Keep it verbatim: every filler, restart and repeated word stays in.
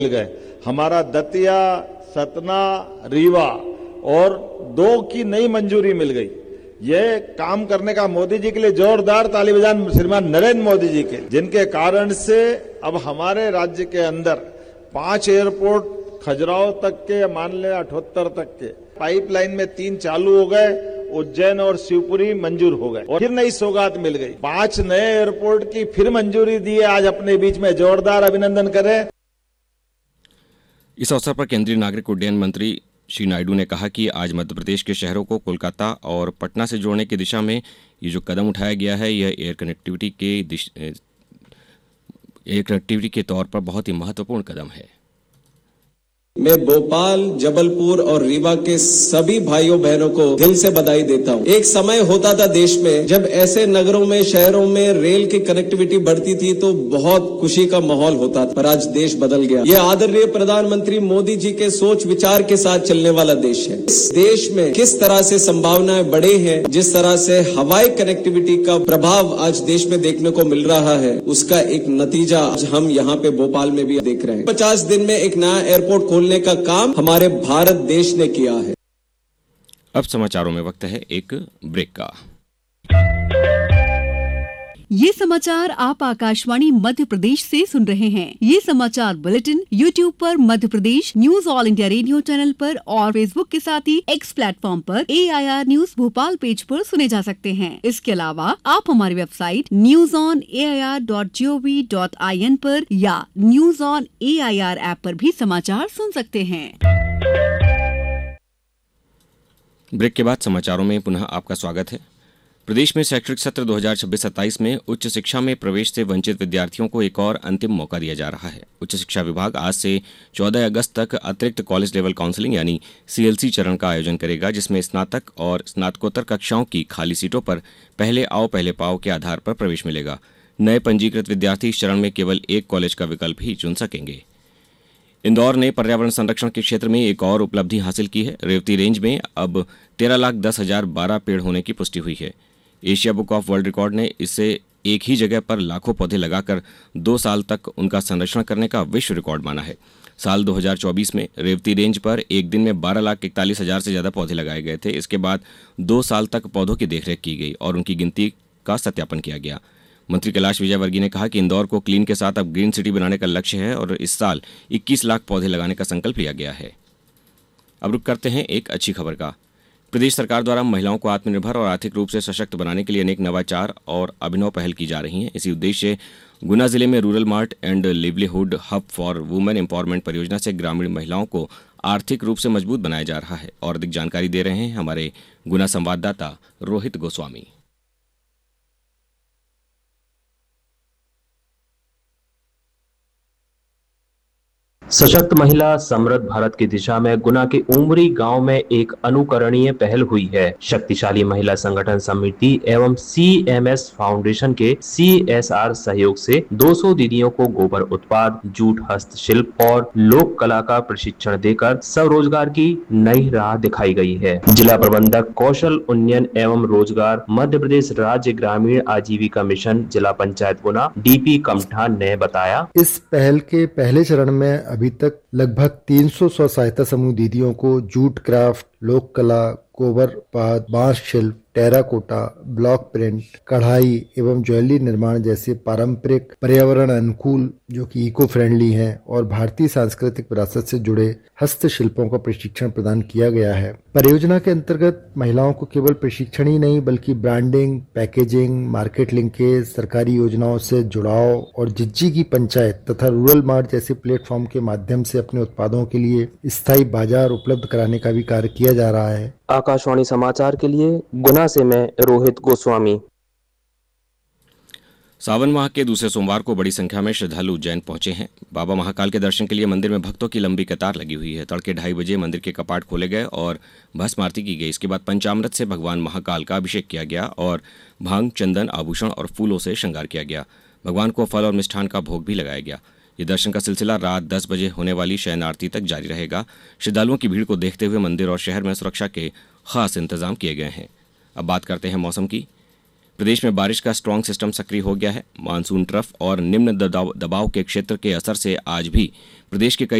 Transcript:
गए। हमारा दतिया, सतना, रीवा और दो की नई मंजूरी मिल गई। ये काम करने का मोदी जी के लिए जोरदार ताली बजान श्रीमान नरेंद्र मोदी जी के, जिनके कारण से अब हमारे राज्य के अंदर पांच एयरपोर्ट खजुराहो तक के, मान लें अठहत्तर तक के, पाइपलाइन में तीन चालू हो गए, उज्जैन और शिवपुरी मंजूर हो गए और फिर नई सौगात मिल गई। पांच नए एयरपोर्ट की फिर मंजूरी दी है। आज अपने बीच में जोरदार अभिनंदन करें। इस अवसर पर केंद्रीय नागरिक उड्डयन मंत्री श्री नायडू ने कहा कि आज मध्य प्रदेश के शहरों को कोलकाता और पटना से जोड़ने की दिशा में ये जो कदम उठाया गया है, यह एयर कनेक्टिविटी के एयर कनेक्टिविटी के तौर पर बहुत ही महत्वपूर्ण कदम है। मैं भोपाल, जबलपुर और रीवा के सभी भाइयों बहनों को दिल से बधाई देता हूं। एक समय होता था देश में जब ऐसे नगरों में, शहरों में रेल की कनेक्टिविटी बढ़ती थी तो बहुत खुशी का माहौल होता था, पर आज देश बदल गया। ये आदरणीय प्रधानमंत्री मोदी जी के सोच विचार के साथ चलने वाला देश है। इस देश में किस तरह से संभावनाएं बढ़े हैं, जिस तरह से हवाई कनेक्टिविटी का प्रभाव आज देश में देखने को मिल रहा है, उसका एक नतीजा आज हम यहाँ पे भोपाल में भी देख रहे हैं। पचास दिन में एक नया एयरपोर्ट खोलने का काम हमारे भारत देश ने किया है। अब समाचारों में वक्त है एक ब्रेक का। ये समाचार आप आकाशवाणी मध्य प्रदेश से सुन रहे हैं। ये समाचार बुलेटिन यूट्यूब पर Madhya Pradesh news all India radio channel पर और फेसबुक के साथ ही एक्स प्लेटफॉर्म पर ए I R news Bhopal page पर सुने जा सकते हैं। इसके अलावा आप हमारी website news on A I R dot G O V dot I N पर या news on A I R app पर भी समाचार सुन सकते हैं। ब्रेक के बाद समाचारों में पुनः आपका स्वागत है। प्रदेश में शैक्षणिक सत्र दो हज़ार छब्बीस सत्ताईस में उच्च शिक्षा में प्रवेश से वंचित विद्यार्थियों को एक और अंतिम मौका दिया जा रहा है। उच्च शिक्षा विभाग आज से चौदह अगस्त तक अतिरिक्त कॉलेज लेवल काउंसलिंग यानी सी एल सी चरण का आयोजन करेगा, जिसमें स्नातक और स्नातकोत्तर कक्षाओं की खाली सीटों पर पहले आओ पहले पाओ के आधार पर प्रवेश मिलेगा। नए पंजीकृत विद्यार्थी इस चरण में केवल एक कॉलेज का विकल्प ही चुन सकेंगे। इंदौर ने पर्यावरण संरक्षण के क्षेत्र में एक और उपलब्धि हासिल की है। रेवती रेंज में अब तेरह लाख दस हजार बारह पेड़ होने की पुष्टि हुई है। Asia book of world record ने इससे एक ही जगह पर लाखों पौधे लगाकर दो साल तक उनका संरक्षण करने का विश्व रिकॉर्ड माना है। साल दो हज़ार चौबीस में रेवती रेंज पर एक दिन में बारह लाख इकतालीस हजार से ज़्यादा पौधे लगाए गए थे। इसके बाद दो साल तक पौधों की देखरेख की गई और उनकी गिनती का सत्यापन किया गया। मंत्री कैलाश विजयवर्गीय ने कहा कि इंदौर को क्लीन के साथ अब ग्रीन सिटी बनाने का लक्ष्य है और इस साल इक्कीस लाख पौधे लगाने का संकल्प लिया गया है। अब रुक करते हैं एक अच्छी खबर का। प्रदेश सरकार द्वारा महिलाओं को आत्मनिर्भर और आर्थिक रूप से सशक्त बनाने के लिए अनेक नवाचार और अभिनव पहल की जा रही हैं। इसी उद्देश्य से गुना जिले में rural mart and livelihood hub for women empowerment परियोजना से ग्रामीण महिलाओं को आर्थिक रूप से मजबूत बनाया जा रहा है। और अधिक जानकारी दे रहे हैं हमारे गुना संवाददाता रोहित गोस्वामी। सशक्त महिला समृद्ध भारत की दिशा में गुना के उमरी गांव में एक अनुकरणीय पहल हुई है। शक्तिशाली महिला संगठन समिति एवं सी एम एस फाउंडेशन के सी एस आर सहयोग से दो सौ दीदियों को गोबर उत्पाद, जूट हस्तशिल्प और लोक कला का प्रशिक्षण देकर स्वरोजगार की नई राह दिखाई गई है। जिला प्रबंधक कौशल उन्नयन एवं रोजगार मध्य प्रदेश राज्य ग्रामीण आजीविका मिशन जिला पंचायत गुना डी पी कमठान ने बताया, इस पहल के पहले चरण में अभी तक लगभग तीन सौ स्व सहायता समूह दीदियों को जूट क्राफ्ट, लोक कला, गोबर उत्पाद, बांस शिल्प, टेराकोटा, ब्लॉक प्रिंट, कढ़ाई एवं ज्वेलरी निर्माण जैसे पारंपरिक पर्यावरण अनुकूल जो कि इको फ्रेंडली हैं और भारतीय सांस्कृतिक विरासत से जुड़े हस्तशिल्पों का प्रशिक्षण प्रदान किया गया है। परियोजना के अंतर्गत महिलाओं को केवल प्रशिक्षण ही नहीं बल्कि ब्रांडिंग, पैकेजिंग, मार्केट लिंकेज, सरकारी योजनाओं से जुड़ाव और जिज्जी की पंचायत तथा रूरल मार्ट जैसे प्लेटफॉर्म के माध्यम से अपने उत्पादों के लिए स्थायी बाजार उपलब्ध कराने का भी कार्य किया जा रहा है। आकाशवाणी समाचार के लिए गुना से मैं रोहित गोस्वामी। सावन माह के दूसरे सोमवार को बड़ी संख्या में श्रद्धालु उज्जैन पहुंचे हैं। बाबा महाकाल के दर्शन के लिए मंदिर में भक्तों की लंबी कतार लगी हुई है। तड़के ढाई बजे मंदिर के कपाट खोले गए और भस्म आरती की गई। इसके बाद पंचामृत से भगवान महाकाल का अभिषेक किया गया और भांग, चंदन, आभूषण और फूलों से श्रृंगार किया गया। भगवान को फल और मिष्ठान का भोग भी लगाया गया। ये दर्शन का सिलसिला रात दस बजे होने वाली शयन आरती तक जारी रहेगा। श्रद्धालुओं की भीड़ को देखते हुए मंदिर और शहर में सुरक्षा के खास इंतजाम किए गए हैं। अब बात करते हैं मौसम की। प्रदेश में बारिश का स्ट्रॉन्ग सिस्टम सक्रिय हो गया है। मानसून ट्रफ और निम्न दबाव दबाव के क्षेत्र के असर से आज भी प्रदेश के कई